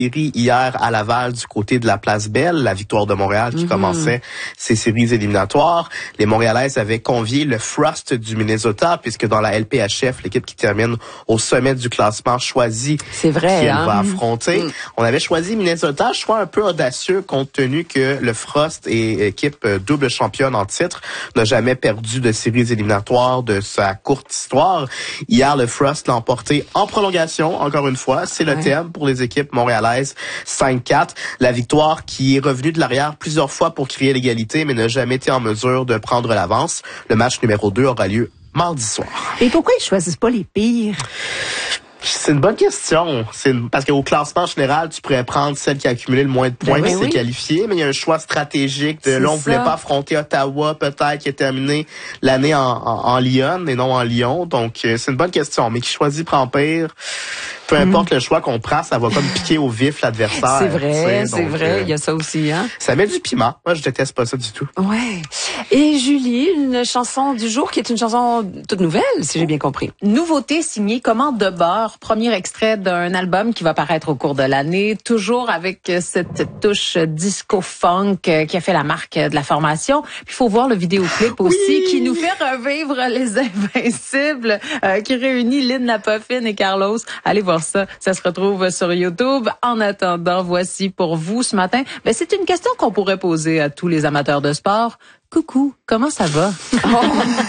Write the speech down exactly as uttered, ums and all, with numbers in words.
hier à Laval du côté de la Place Belle, la Victoire de Montréal qui mm-hmm. commençait ses séries éliminatoires. Les Montréalaises avaient convié le Frost du Minnesota puisque dans la L P H F, l'équipe qui termine au sommet du classement choisit C'est vrai, qui hein? elle va affronter. Mm. On avait choisi Minnesota, choix un peu audacieux compte tenu que le Frost est équipe double championne en titre, n'a jamais perdu de séries éliminatoires de sa courte histoire. Hier, le Frost l'a emporté en prolongation, encore une fois. C'est le ouais. thème pour les équipes montréalaises. cinq quatre. La victoire qui est revenue de l'arrière plusieurs fois pour créer l'égalité, mais n'a jamais été en mesure de prendre l'avance. Le match numéro deux aura lieu mardi soir. Et pourquoi ils choisissent pas les pires? C'est une bonne question. C'est une... Parce qu'au classement général, tu pourrais prendre celle qui a accumulé le moins de points, ben qui oui. s'est qualifiée, mais il y a un choix stratégique de, là, on voulait pas affronter Ottawa, peut-être, qui a terminé l'année en, en, en Lyon et non en Lyon. Donc, euh, c'est une bonne question. Mais qui choisit prend pire? Peu importe mmh. le choix qu'on prend, ça va comme piquer au vif l'adversaire. C'est vrai, c'est vrai. Euh, il y a ça aussi, hein. Ça met du piment. Moi, je déteste pas ça du tout. Ouais. Et Julie, une chanson du jour qui est une chanson toute nouvelle, si j'ai bien compris. Nouveauté signée Commande de bord, premier extrait d'un album qui va paraître au cours de l'année, toujours avec cette touche disco-funk qui a fait la marque de la formation. Puis il faut voir le vidéoclip aussi oui. qui nous fait revivre les Invincibles, euh, qui réunit Lynn Lapoffine et Carlos. Allez voir ça, ça se retrouve sur YouTube. En attendant, voici pour vous ce matin, ben c'est une question qu'on pourrait poser à tous les amateurs de sport. Coucou, comment ça va? Oh.